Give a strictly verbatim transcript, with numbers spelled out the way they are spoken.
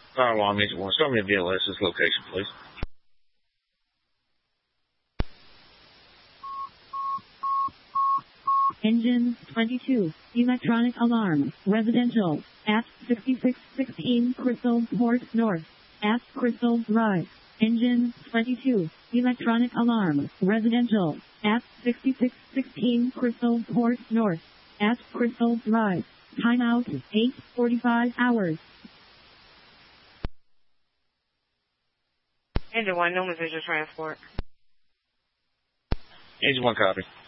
Fire alarm agent one. Show me a V L S's location, please. Engine twenty-two, electronic alarm, residential, at sixty-six sixteen Crystal Port North, at Crystal Drive. Engine twenty-two, electronic alarm, residential, at sixty-six sixteen Crystal Port North, at Crystal Drive. Timeout, eight forty-five hours. Engine one, Newman Visual Transport. Engine one, copy.